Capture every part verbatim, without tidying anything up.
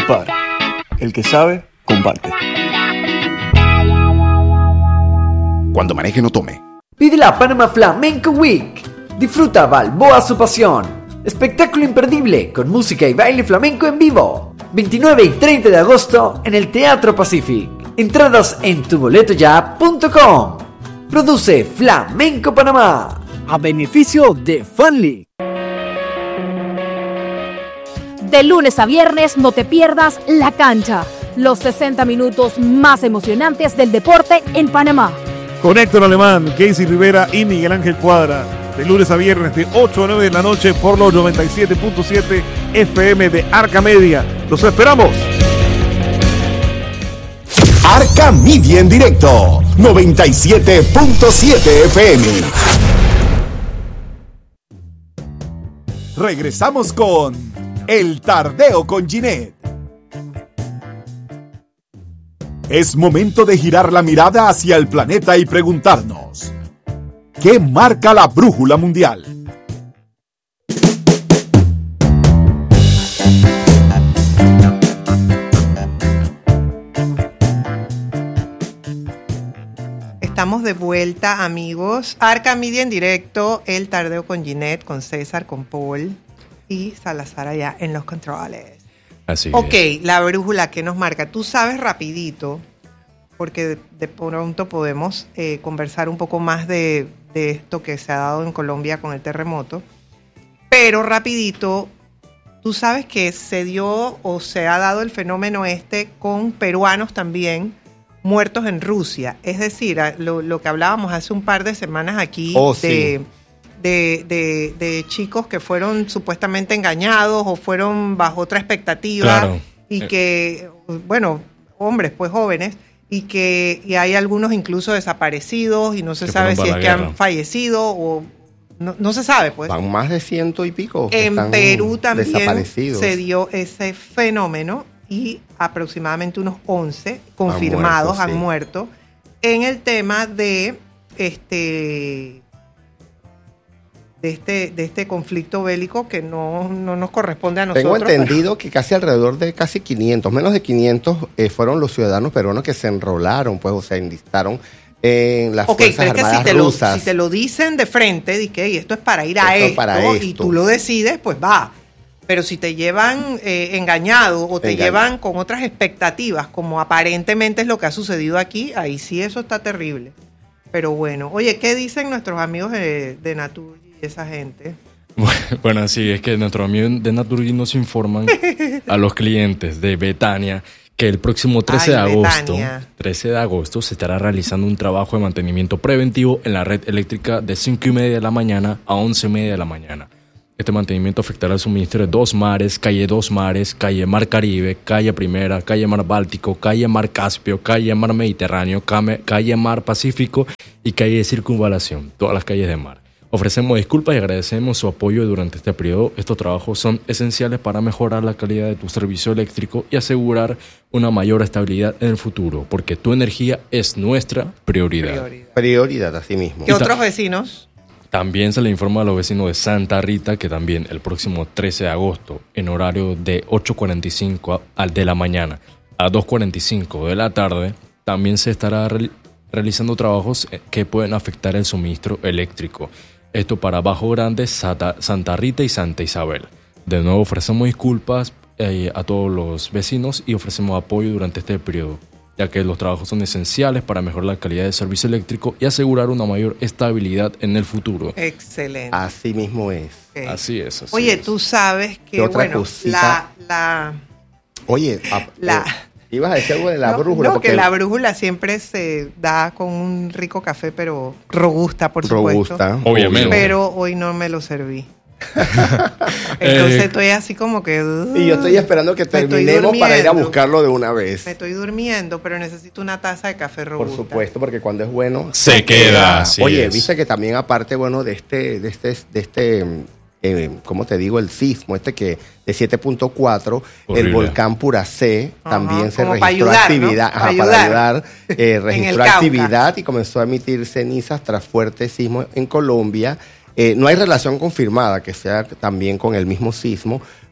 Par. El que sabe, comparte. Cuando maneje, no tome. Vive la Panama Flamenco Week. Disfruta Balboa su pasión. Espectáculo imperdible con música y baile flamenco en vivo. veintinueve y treinta de agosto en el Teatro Pacific. Entradas en tu boleto ya punto com. Produce Flamenco Panamá. A beneficio de Funly. De lunes a viernes no te pierdas La Cancha, los sesenta minutos más emocionantes del deporte en Panamá. Con Héctor Alemán, Casey Rivera y Miguel Ángel Cuadra. De lunes a viernes de ocho a nueve de la noche por los noventa y siete punto siete F M de Arca Media. ¡Los esperamos! Arca Media en directo, noventa y siete punto siete F M. Regresamos con El Tardeo con Ginette. Es momento de girar la mirada hacia el planeta y preguntarnos: ¿qué marca la brújula mundial? Estamos de vuelta, amigos. Arca Media en directo, El Tardeo con Ginette, con César, con Paul y Salazar allá en los controles. Así Ok, es. la brújula que nos marca. Tú sabes rapidito, porque de, de pronto podemos eh, conversar un poco más de, de esto que se ha dado en Colombia con el terremoto. Pero rapidito, tú sabes que se dio o se ha dado el fenómeno este con peruanos también muertos en Rusia. Es decir, lo, lo que hablábamos hace un par de semanas aquí oh, de, sí. de, de, de chicos que fueron supuestamente engañados o fueron bajo otra expectativa. Claro. Y que, bueno, hombres pues jóvenes, y que y hay algunos incluso desaparecidos y no se Que sabe fueron si para es la que guerra. han fallecido o no, no se sabe pues. Van más de ciento y pico. que En están Perú también desaparecidos. se dio ese fenómeno y aproximadamente unos once confirmados han muerto, Han muerto, sí. en el tema de este de este de este conflicto bélico que no, no nos corresponde a nosotros. Tengo entendido que casi alrededor de casi quinientos, menos de quinientos eh, fueron los ciudadanos peruanos que se enrolaron, pues, o sea, enlistaron en las okay, Fuerzas pero es que Armadas si te, lo, rusas. si te lo dicen de frente, di que esto es para ir a Esto es esto, para y esto. tú lo decides, pues va. Pero si te llevan eh, engañado o te Engañado. llevan con otras expectativas, como aparentemente es lo que ha sucedido aquí, ahí sí eso está terrible. Pero bueno, oye, ¿qué dicen nuestros amigos de, de Naturgy y esa gente? Bueno, sí, es que nuestros amigos de Naturgy nos informan a los clientes de Betania que el próximo trece Ay, de agosto, Betania. trece de agosto se estará realizando un trabajo de mantenimiento preventivo en la red eléctrica de cinco y media de la mañana a once y media de la mañana. Este mantenimiento afectará el suministro de Dos Mares, Calle Dos Mares, Calle Mar Caribe, Calle Primera, Calle Mar Báltico, Calle Mar Caspio, Calle Mar Mediterráneo, Came- Calle Mar Pacífico y Calle de Circunvalación, todas las calles de mar. Ofrecemos disculpas y agradecemos su apoyo durante este periodo. Estos trabajos son esenciales para mejorar la calidad de tu servicio eléctrico y asegurar una mayor estabilidad en el futuro, porque tu energía es nuestra prioridad. Prioridad. Prioridad, así mismo. ¿Qué otros vecinos? También se le informa a los vecinos de Santa Rita que también el próximo trece de agosto, en horario de ocho cuarenta y cinco al de la mañana a dos cuarenta y cinco de la tarde, también se estará re- realizando trabajos que pueden afectar el suministro eléctrico. Esto para Bajo Grande, Santa, Santa Rita y Santa Isabel. De nuevo ofrecemos disculpas eh, a todos los vecinos y ofrecemos apoyo durante este periodo, ya que los trabajos son esenciales para mejorar la calidad del servicio eléctrico y asegurar una mayor estabilidad en el futuro. Excelente. Así mismo es. Okay. Así es. Así Oye, es. tú sabes que, ¿Qué otra bueno, cosita? la... la Oye, a- La- eh, ibas a decir algo de la no, brújula. no, porque que la brújula siempre se da con un rico café, pero robusta, por supuesto. robusta. Obviamente. Pero hoy no me lo serví. Entonces Eh, estoy así como que... uh, Y yo estoy esperando que me estoy terminemos para ir a durmiendo. buscarlo de una vez. Me estoy durmiendo, pero necesito una taza de café Por robusta. supuesto, porque cuando es bueno Se queda, así Oye, es. viste que también aparte, bueno, de este, de este, de este, eh, ¿cómo te digo? El sismo, este que de siete punto cuatro, el Horrible. volcán Puracé Ajá, también se como para registró ayudar, ¿no? actividad, Para ajá, para ayudar. ayudar, eh, En registró el Cauca. actividad y comenzó a emitir cenizas tras fuertes sismos en Colombia. Eh, no hay relación confirmada que sea también con el mismo sismo,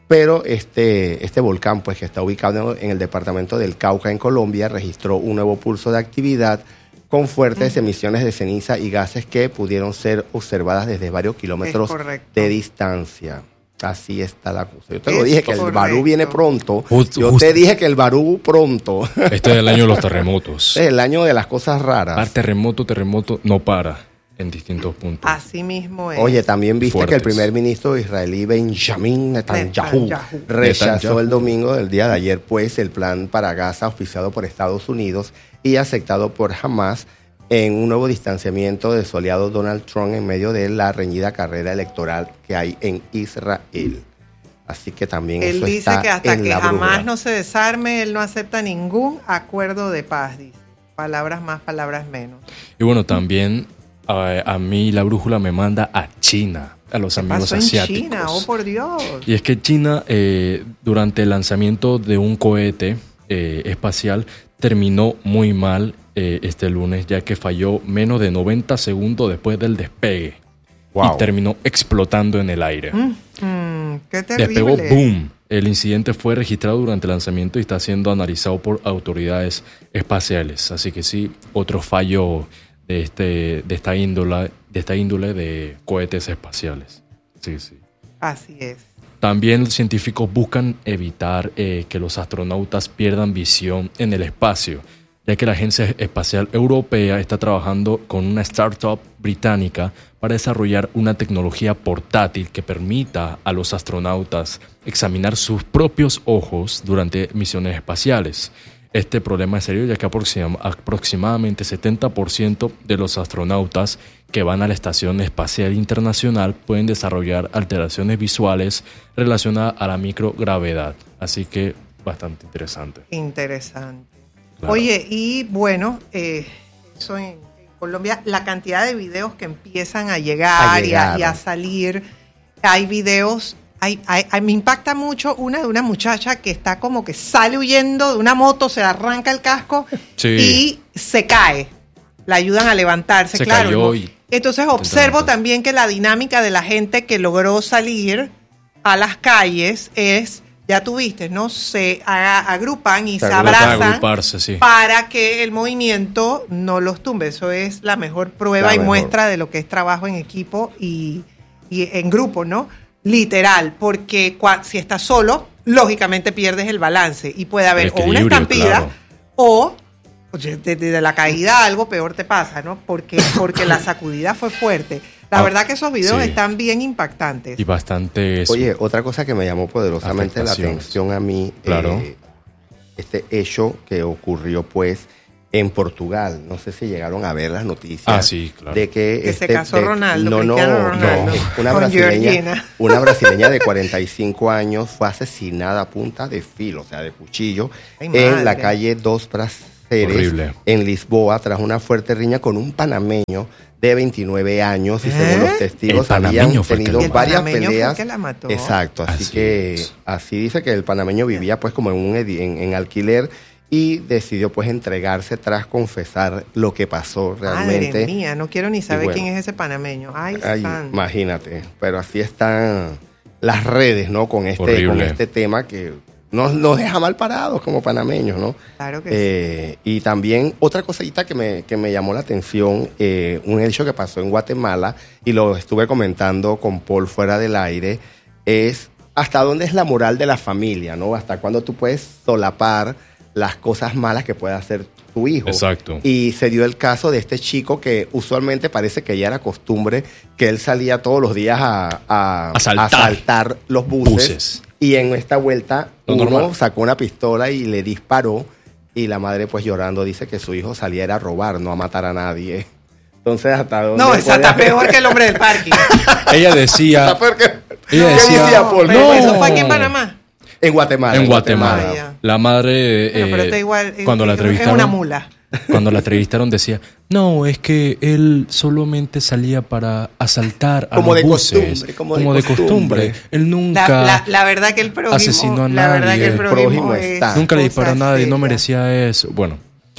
pero este, este volcán, pues que está ubicado en el departamento del Cauca, en Colombia, registró un nuevo pulso de actividad con fuertes uh-huh. emisiones de ceniza y gases que pudieron ser observadas desde varios kilómetros de distancia. Así está la cosa. Yo te es lo dije que correcto. El Barú viene pronto. Just, Yo just, te dije que el Barú pronto. Este es el año de los terremotos. Es el año de las cosas raras. Par terremoto, terremoto, no para en distintos puntos. Así mismo es. Oye, también viste fuertes. Que el primer ministro israelí Benjamin Netanyahu, Netanyahu. rechazó Netanyahu. el domingo del día de ayer, pues, el plan para Gaza auspiciado por Estados Unidos y aceptado por Hamas en un nuevo distanciamiento de su aliado Donald Trump en medio de la reñida carrera electoral que hay en Israel. Así que también él eso dice está que hasta en que la jamás brújula. no se desarme, él no acepta ningún acuerdo de paz, dice. Palabras más, palabras menos. Y bueno, también a, a mí la brújula me manda a China, a los ¿Qué amigos pasó en asiáticos. China? Oh, por Dios. Y es que China, eh, durante el lanzamiento de un cohete eh, espacial, terminó muy mal eh, este lunes, ya que falló menos de noventa segundos después del despegue. Wow. Y terminó explotando en el aire. Mm, mm, ¡Qué terrible! Despegó, boom. El incidente fue registrado durante el lanzamiento y está siendo analizado por autoridades espaciales. Así que sí, otro fallo de, este, de, esta, índole, de esta índole de cohetes espaciales. Sí, sí. Así es. También los científicos buscan evitar eh, que los astronautas pierdan visión en el espacio, ya que la Agencia Espacial Europea está trabajando con una startup británica para desarrollar una tecnología portátil que permita a los astronautas examinar sus propios ojos durante misiones espaciales. Este problema es serio, ya que aproxim- aproximadamente setenta por ciento de los astronautas que van a la Estación Espacial Internacional pueden desarrollar alteraciones visuales relacionadas a la microgravedad. Así que bastante interesante. Interesante. Claro. Oye, y bueno, eh, eso en, en Colombia, la cantidad de videos que empiezan a llegar, a llegar. Y, a, y a salir, hay videos... Hay, hay, hay, me impacta mucho una de una muchacha que está como que sale huyendo de una moto, se arranca el casco sí. y se cae. La ayudan a levantarse, se claro. Cayó ¿no? y Entonces observo también que la dinámica de la gente que logró salir a las calles es, ya tuviste, ¿no? Se a, agrupan y se, se abrazan sí. para que el movimiento no los tumbe. Eso es la mejor prueba la y mejor. muestra de lo que es trabajo en equipo y, y en grupo, ¿no? Literal, porque cua, si estás solo, lógicamente pierdes el balance y puede haber o una estampida claro. o oye, desde de la caída algo peor te pasa, ¿no? Porque, porque la sacudida fue fuerte. La ah, verdad que esos videos sí. están bien impactantes. Y bastante... Oye, otra cosa que me llamó poderosamente la atención a mí, claro. eh, este hecho que ocurrió pues en Portugal. No sé si llegaron a ver las noticias ah, sí, claro. de que... Que este, se casó de, Ronaldo, no, no, Ronaldo, no, una brasileña, una brasileña de cuarenta y cinco años fue asesinada a punta de filo, o sea, de cuchillo, Ay, en madre. la calle Dos Prazeres, horrible. En Lisboa, tras una fuerte riña con un panameño de veintinueve años, y ¿Eh? según los testigos habían tenido varias peleas. Fue que la mató. Exacto, así, así que es. así dice que el panameño vivía pues como en un en, en alquiler y decidió pues entregarse tras confesar lo que pasó realmente. Madre mía, no quiero ni saber bueno, quién es ese panameño. Ay, ay imagínate, pero así están las redes, ¿no? Con este, con este tema que nos, nos deja mal parados como panameños, ¿no? Claro que eh, sí. Y también otra cosita que me, que me llamó la atención, eh, un hecho que pasó en Guatemala, y lo estuve comentando con Paul fuera del aire, es hasta dónde es la moral de la familia, ¿no? Hasta cuándo tú puedes solapar las cosas malas que puede hacer tu hijo. Exacto. Y se dio el caso de este chico que usualmente parece que ya era costumbre que él salía todos los días a, a, Asaltar. a asaltar los buses, buses. Y en esta vuelta Lo uno normal. sacó una pistola y le disparó, y la madre pues llorando dice que su hijo saliera a robar, no a matar a nadie. Entonces, ¿hasta dónde? No, esa está peor que el hombre del parking. Ella decía... ¿Está peor que... Ella ¿Qué decía, decía Paul? No, eso fue aquí en Panamá. En Guatemala. En Guatemala. Guatemala. La madre, eh, pero, pero está igual, cuando es, la entrevistaron, es una mula. Cuando la entrevistaron decía, no, es que él solamente salía para asaltar a como los de buses. Costumbre, como, como de, de costumbre. costumbre. Él nunca la, la, la verdad que el prójimo, asesinó a nadie. La verdad que el prójimo, prójimo es está. Nunca le disparó a nadie, no seria. merecía eso. Bueno,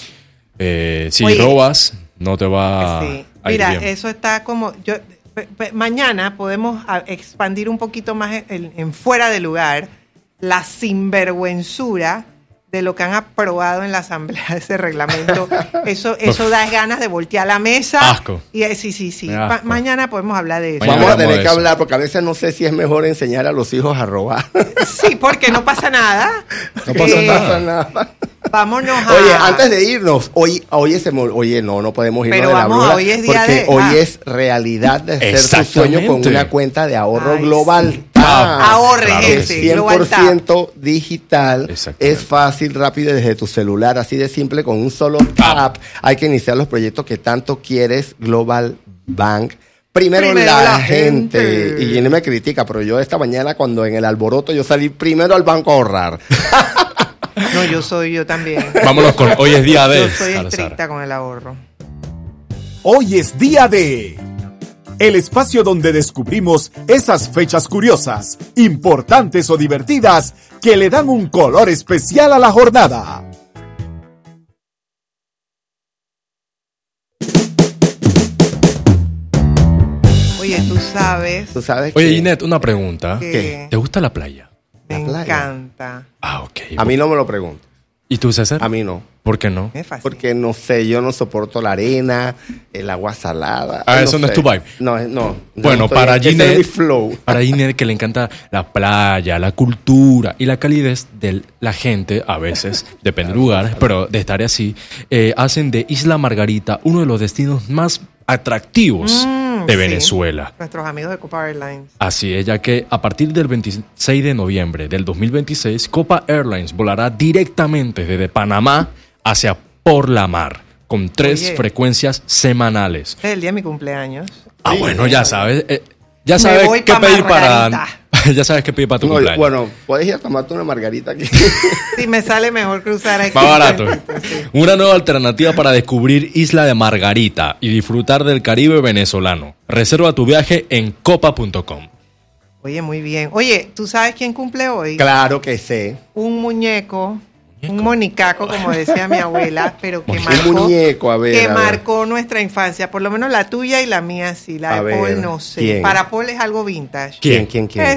eh, si Oye, robas, no te va sí. a ir Mira, bien. eso está como... yo pe, pe, Mañana podemos a, expandir un poquito más en, en fuera de lugar la sinvergüenzura de lo que han aprobado en la asamblea de ese reglamento. Eso eso da ganas de voltear la mesa. Asco. Y eh, sí, sí, sí. Ma- mañana podemos hablar de eso. Vamos a tener que eso. hablar, porque a veces no sé si es mejor enseñar a los hijos a robar. Sí, porque no pasa nada. No pasa Eh, nada. nada. Vámonos a... Oye, antes de irnos, hoy, hoy se me- oye, no, no podemos irnos Pero de la vamos, bruja, hoy es día porque de- hoy ah. es realidad de hacer tu sueño con Exactamente. una cuenta de ahorro Ay, global. sí. Ah, Ahorre, claro gente. que sí. cien por Global ciento digital, Exactamente. es fácil, rápido y desde tu celular, así de simple, con un solo tap. Hay que iniciar los proyectos que tanto quieres. Global Bank. Primero, Primero la, la gente. gente. Y Jenny me critica, pero yo esta mañana cuando en el alboroto yo salí primero al banco a ahorrar. No, yo soy yo también. Vámonos con hoy es día de. Yo soy Al azar. estricta con el ahorro. Hoy es día de... El espacio donde descubrimos esas fechas curiosas, importantes o divertidas que le dan un color especial a la jornada. Oye, tú sabes, ¿Tú sabes Oye, que Ginette, una pregunta. ¿Qué? ¿Te gusta la playa? me la playa. encanta. Ah, ok. A mí no me lo pregunto. ¿Y tú, César? A mí no. ¿Por qué no? Es fácil. Porque no sé, yo no soporto la arena, el agua salada. Ah, eso no sé. es tu vibe. No, es- no. Bueno, no estoy- para ese es Ginette, mi flow. para Ginette que le encanta la playa, la cultura y la calidez de la gente, a veces, depende del lugar, pero de estar así, eh, hacen de Isla Margarita uno de los destinos más atractivos Mm, de sí. Venezuela. Nuestros amigos de Copa Airlines. Así es, ya que a partir del veintiséis de noviembre del dos mil veintiséis, Copa Airlines volará directamente desde Panamá hacia Por la Mar, con tres Oye. frecuencias semanales. Es el día de mi cumpleaños. Ah, Sí. bueno, ya sabes, eh, ya Me sabes voy qué pa' pedir para... Margarita. ya sabes qué pedir para tu No, cumpleaños. bueno, puedes ir a tomarte una margarita aquí. Sí, me sale mejor cruzar aquí. Más barato. Sí. Una nueva alternativa para descubrir Isla de Margarita y disfrutar del Caribe venezolano. Reserva tu viaje en copa punto com. Oye, muy bien. Oye, ¿tú sabes quién cumple hoy? Claro que sé. Un muñeco, un monicaco, como decía mi abuela, pero que Un marcó, Un muñeco, a ver. que a ver. marcó nuestra infancia. Por lo menos la tuya y la mía sí. La A de Paul ver, no sé. ¿quién? Para Paul es algo vintage. ¿Quién, quién, quién?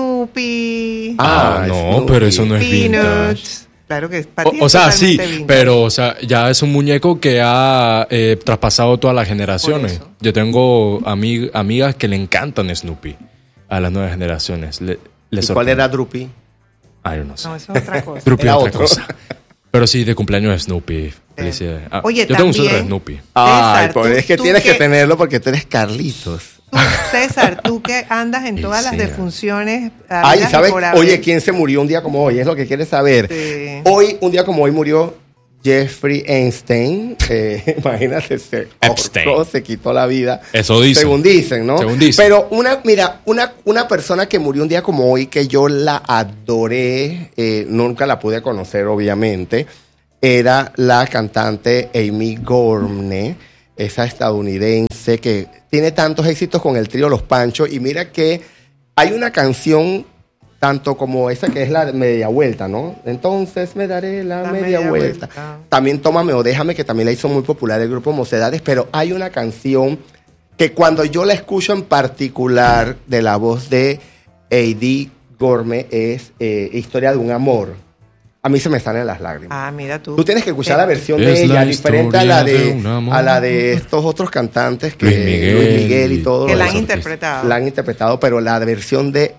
Snoopy. Ah, Ah, no, Snoopy. pero eso no es vintage. Peanuts. Claro que es para ti O, o es sea, sí, totalmente vintage. pero o sea, ya es un muñeco que ha eh, traspasado todas las generaciones. Por eso. Yo tengo ami- amigas que le encantan Snoopy a las nuevas generaciones. Le, le ¿Y cuál sorprende. era Drupi? Ay, yo no sé. No, eso es otra cosa. Snoopy Era es otra otro. cosa. Pero sí, de cumpleaños de Snoopy. Felicidades. Ah, Oye, yo tengo un suéter de también- Snoopy. Ay, César, pues tú- es que tú tienes que que- tenerlo porque tú eres Carlitos. Tú, César, tú que andas en Y todas las sí, defunciones. Ay, habidas y ¿sabes? por haber. Oye, ¿quién se murió un día como hoy? Es lo que quieres saber. Sí. Hoy, un día como hoy, murió Jeffrey Einstein. Eh, imagínate, se Epstein. ahorcó, se quitó la vida. Eso dicen. Según dicen, ¿no? Según dicen. Pero una, mira, una, una persona que murió un día como hoy, que yo la adoré, eh, nunca la pude conocer, obviamente, era la cantante Amy Gormley, esa estadounidense que tiene tantos éxitos con el trío Los Panchos. Y mira que hay una canción, tanto como esa que es la media vuelta, ¿no? Entonces me daré la, La media, media vuelta. vuelta. También Tómame o Déjame, que también la hizo muy popular el grupo Mocedades, pero hay una canción que cuando yo la escucho en particular de la voz de Amy Gormley es eh, Historia de un amor. A mí se me salen las lágrimas. Ah, mira tú. Tú tienes que escuchar Sí. la versión Es de ella, la diferente a la historia de, de un amor. a la de estos otros cantantes que Luis Miguel. Luis Miguel y todo Que lo la demás. han interpretado. La han interpretado, pero la versión de,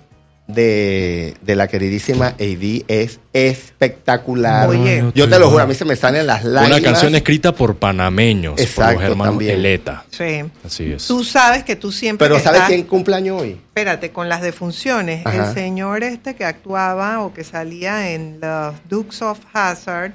de, de la queridísima A D es espectacular. Oye. Yo te lo juro, a mí se me salen las lágrimas. Una canción escrita por panameños, Exacto, por los hermanos también. Eleta. Sí. Así es. Tú sabes que tú siempre. Pero que ¿sabes estás- quién cumpleaños hoy? Espérate, con las defunciones, Ajá. el señor este que actuaba o que salía en los Dukes of Hazzard,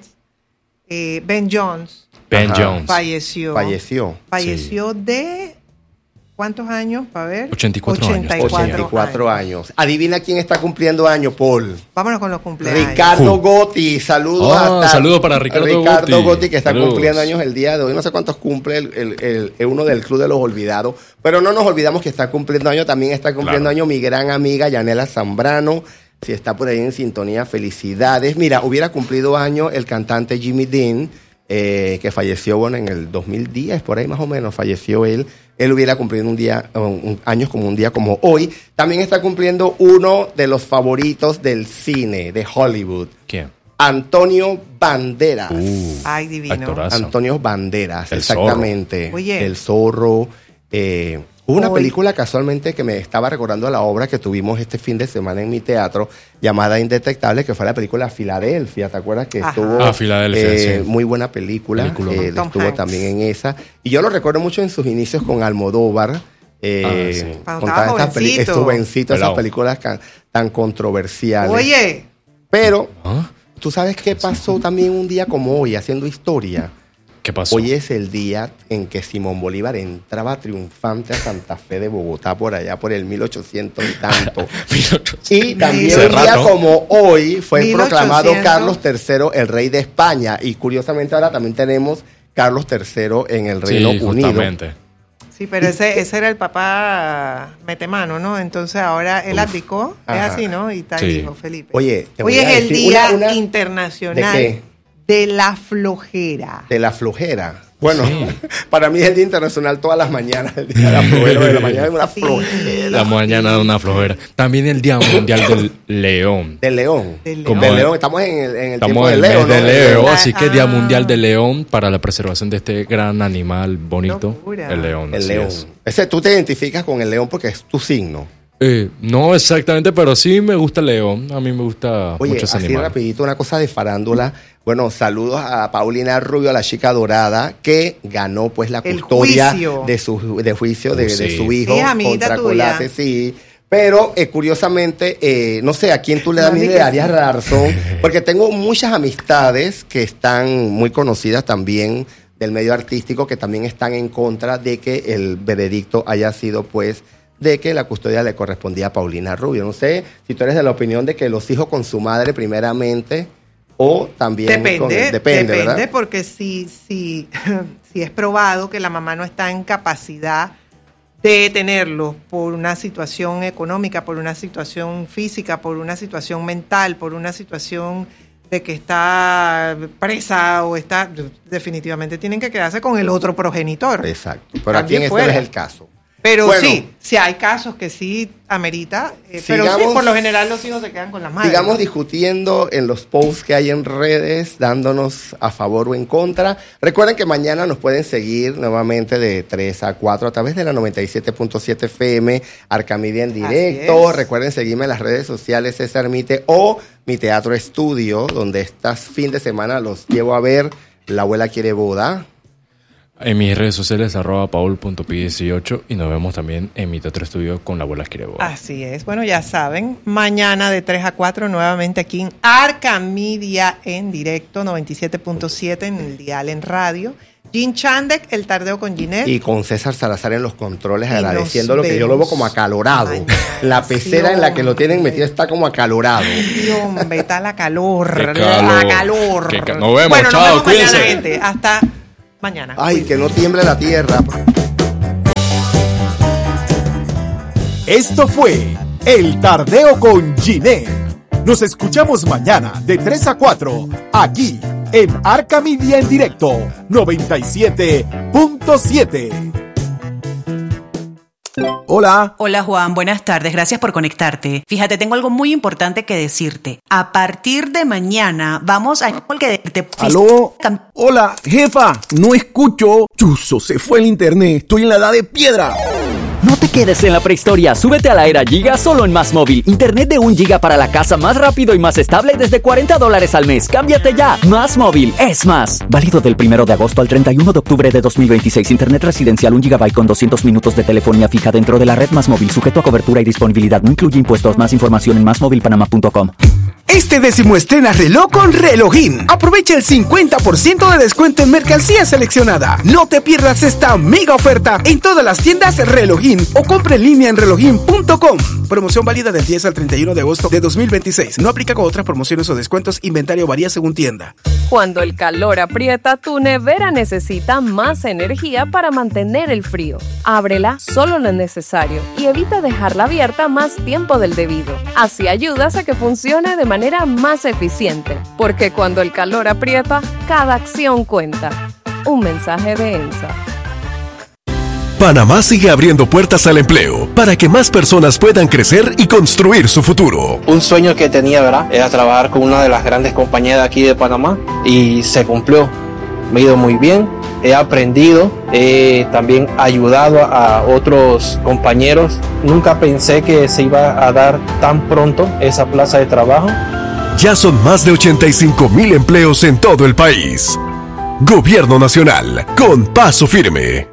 eh, Ben Jones, Ben Ajá. Jones. falleció. Falleció. Falleció de. ¿Cuántos años? Para ver. ochenta y cuatro años. ochenta y cuatro años. Adivina quién está cumpliendo años, Paul. Vámonos con los cumpleaños. Ricardo Who? Gotti, saludos Oh, hasta saludos para Ricardo Ricardo Gotti. Gotti, que está Saludos. cumpliendo años el día de hoy. No sé cuántos cumple el, el- el- el uno del Club de los Olvidados, pero no nos olvidamos que está cumpliendo años. También está cumpliendo Claro. años mi gran amiga Yanela Zambrano. Si está por ahí en sintonía, felicidades. Mira, hubiera cumplido años el cantante Jimmy Dean, eh, que falleció, bueno, en el dos mil diez, por ahí más o menos, falleció él. Él hubiera cumplido un día, un, un, años como un día como hoy. También está cumpliendo uno de los favoritos del cine, de Hollywood. ¿Quién? Antonio Banderas. Uh, Ay, divino. actorazo. Antonio Banderas, El exactamente. Zorro. Oye. El Zorro. Eh, hubo una Hoy. película casualmente que me estaba recordando la obra que tuvimos este fin de semana en mi teatro, llamada Indetectable, que fue la película Filadelfia. ¿Te acuerdas que Ajá. estuvo? Ah, Filadelfia, eh, sí. Muy buena película. Película. Eh, él Tom estuvo Hanks. también en esa. Y yo lo recuerdo mucho en sus inicios con Almodóvar. Eh, Ah, sí. Cuando con estaba todas estas peli- jovencito. es jovencito, esas Pelao. películas can- tan controversiales. Oye, Pero, ¿Ah? ¿tú sabes qué pasó también un día como hoy, haciendo historia? ¿Qué pasó? Hoy es el día en que Simón Bolívar entraba triunfante a Santa Fe de Bogotá, por allá por el mil ochocientos y tanto. Y también Hace un día rato. como hoy fue mil proclamado ochocientos. Carlos tercero, el rey de España. Y curiosamente ahora también tenemos Carlos tercero en el Reino Sí, Unido. justamente. sí, pero ese, ese era el papá metemano, ¿no? Entonces ahora él Uf. abdicó, es Ajá. así, ¿no? Y está Sí. el hijo Felipe. Oye, te Hoy voy a es el decir Día una- una- Internacional ¿De qué? de la Flojera. De la flojera. Bueno, para mí es el Día Internacional todas las mañanas. El Día de la Flojera, de la mañana es una Sí. flojera. La mañana de una flojera. También el Día Mundial del León. Del león. Del Como Del es- león. Estamos en el, en el Estamos tiempo en del el león, mes ¿no? de Leo, Ah, así que Día ah. Mundial del León para la preservación de este gran animal bonito. Locura. El león. El así león. es. Ese, tú te identificas con el león porque es tu signo. Eh, no exactamente, pero sí me gusta el león. A mí me gusta Oye, mucho ese así animal. rapidito, una cosa de farándula. Bueno, saludos a Paulina Rubio, la chica dorada, que ganó pues la El custodia juicio. de su de juicio de, Uh, de sí. su hijo Sí, es amiguita contra tuya. Colate, sí. Pero eh, curiosamente, eh, no sé, ¿a quién tú le das No, mi di le que darías sí. razón? Porque tengo muchas amistades que están muy conocidas también del medio artístico, que también están en contra de que el veredicto haya sido pues de que la custodia le correspondía a Paulina Rubio. No sé si tú eres de la opinión de que los hijos con su madre primeramente o también Depende, con el- depende, ¿verdad? porque si, si, si es probado que la mamá no está en capacidad de tenerlo por una situación económica, por una situación física, por una situación mental, por una situación de que está presa o está, definitivamente tienen que quedarse con el otro progenitor. Exacto. Pero aquí También en este no fuera. es el caso. Pero Bueno. sí, sí hay casos que sí amerita, eh, pero sí, Sigamos- por lo general los hijos se quedan con las madres. Sigamos ¿no? discutiendo en los posts que hay en redes, dándonos a favor o en contra. Recuerden que mañana nos pueden seguir nuevamente de tres a cuatro a través de la noventa y siete punto siete F M, Arcamedia en directo. es. Recuerden seguirme en las redes sociales César Mite o mi Teatro Estudio, donde estas fin de semana los llevo a ver La Abuela Quiere Boda. En mis redes sociales, arroba paul punto pi dieciocho, y nos vemos también en mi teatro estudio con La Abuela Quiere Boda. Así es. Bueno, ya saben, mañana de tres a cuatro nuevamente aquí en Arcamedia en directo, noventa y siete punto siete en el dial en radio. Jin Chandek, el tardeo con Ginette. Y con César Salazar en los controles, Y nos agradeciéndolo, que yo lo veo vemos como acalorado. mañana. La pecera Sí, en la que lo tienen hombre. metido está como acalorado. Ay, hombre, está la calor. Qué La calor. calor. Qué ca- nos vemos, bueno, chao, nos vemos mañana, cuídense. gente. Hasta mañana. Ay, que no tiemble la tierra. Esto fue El Tardeo con Ginette. Nos escuchamos mañana de tres a cuatro, aquí en Arcamedia en directo, noventa y siete punto siete. Hola. Hola Juan, buenas tardes, gracias por conectarte. Fíjate, tengo algo muy importante que decirte. A partir de mañana vamos a... porque te- ¿Aló? Hola, jefa. No escucho. Chuzo, se fue el internet. Estoy en la edad de piedra. No te quedes en la prehistoria, súbete a la era Giga solo en Más Móvil. Internet de un giga para la casa más rápido y más estable desde cuarenta dólares al mes. Cámbiate ya. Más Móvil es más. Válido del primero de agosto al treinta y uno de octubre de dos mil veintiséis. Internet residencial un gigabyte con doscientos minutos de telefonía fija dentro de la red Más Móvil, sujeto a cobertura y disponibilidad. No incluye impuestos. Más información en más móvil panamá punto com. Este décimo estrena reloj con Relojín. Aprovecha el cincuenta por ciento de descuento en mercancía seleccionada. No te pierdas esta mega oferta en todas las tiendas Relojín o compra en línea en relojín punto com. Promoción válida del diez al treinta y uno de agosto de dos mil veintiséis. No aplica con otras promociones o descuentos. Inventario varía según tienda. Cuando el calor aprieta, tu nevera necesita más energía para mantener el frío. Ábrela solo lo necesario y evita dejarla abierta más tiempo del debido. Así ayudas a que funcione de manera más eficiente, porque cuando el calor aprieta, cada acción cuenta. Un mensaje de ENSA. Panamá sigue abriendo puertas al empleo para que más personas puedan crecer y construir su futuro. Un sueño que tenía, ¿verdad?, era trabajar con una de las grandes compañías de aquí de Panamá y se cumplió. Me ha ido muy bien, he aprendido, he también ayudado a otros compañeros. Nunca pensé que se iba a dar tan pronto esa plaza de trabajo. Ya son más de ochenta y cinco mil empleos en todo el país. Gobierno Nacional, con paso firme.